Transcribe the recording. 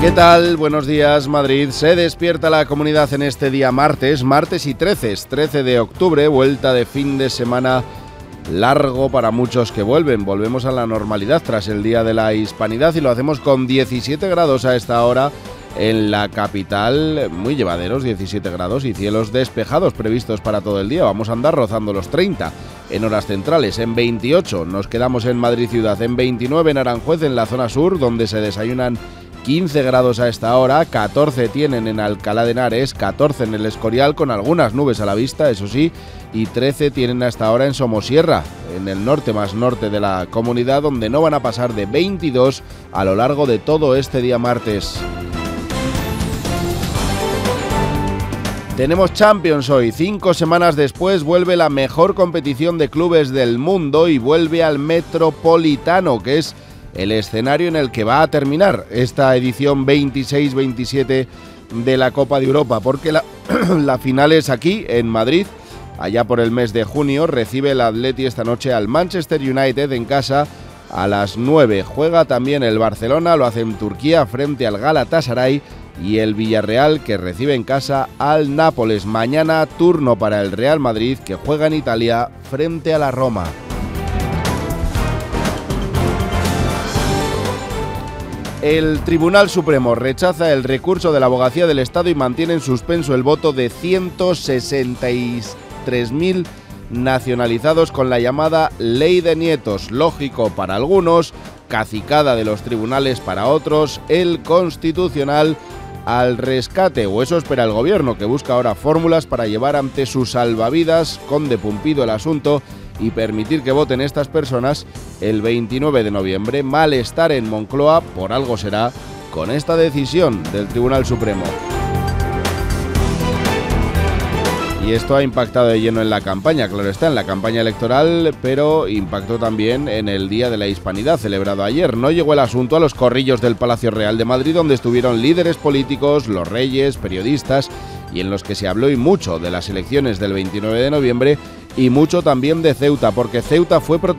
¿Qué tal? Buenos días, Madrid. Se despierta la comunidad en este día martes y 13 de octubre, vuelta de fin de semana largo para muchos que vuelven. Volvemos a la normalidad tras el Día de la Hispanidad y lo hacemos con 17 grados a esta hora en la capital, muy llevaderos, 17 grados y cielos despejados previstos para todo el día. Vamos a andar rozando los 30 en horas centrales, en 28 nos quedamos en Madrid ciudad, en 29 en Aranjuez, en la zona sur, donde se desayunan 15 grados a esta hora, 14 tienen en Alcalá de Henares, 14 en el Escorial con algunas nubes a la vista, eso sí, y 13 tienen a esta hora en Somosierra, en el norte más norte de la comunidad, donde no van a pasar de 22 a lo largo de todo este día martes. Tenemos Champions hoy, 5 semanas después vuelve la mejor competición de clubes del mundo y vuelve al Metropolitano, que es el escenario en el que va a terminar esta edición 26-27 de la Copa de Europa, porque la final es aquí, en Madrid, allá por el mes de junio. Recibe el Atleti esta noche al Manchester United en casa a las 9. Juega también el Barcelona, lo hace en Turquía frente al Galatasaray, y el Villarreal, que recibe en casa al Nápoles. Mañana turno para el Real Madrid, que juega en Italia frente a la Roma. El Tribunal Supremo rechaza el recurso de la Abogacía del Estado y mantiene en suspenso el voto de 163.000 nacionalizados con la llamada Ley de Nietos. Lógico para algunos, cacicada de los tribunales para otros, el Constitucional al rescate, o eso espera el gobierno, que busca ahora fórmulas para llevar ante sus salvavidas con de Pumpido el asunto y permitir que voten estas personas el 29 de noviembre. Malestar en Moncloa, por algo será, con esta decisión del Tribunal Supremo. Y esto ha impactado de lleno en la campaña, claro está, en la campaña electoral, pero impactó también en el Día de la Hispanidad, celebrado ayer. No llegó el asunto a los corrillos del Palacio Real de Madrid, donde estuvieron líderes políticos, los reyes, periodistas, y en los que se habló y mucho de las elecciones del 29 de noviembre y mucho también de Ceuta, porque Ceuta fue